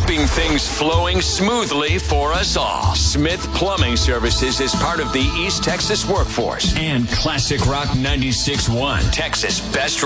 keeping things flowing smoothly for us all. Smith Plumbing Services is part of the East Texas workforce. And Classic Rock 96.1, Texas' best